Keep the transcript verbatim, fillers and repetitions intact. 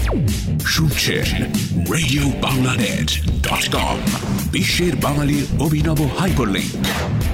শুনছেন radio বাংলানেট dot com, বিশ্বের বাঙালির অভিনব হাইপারলিংক।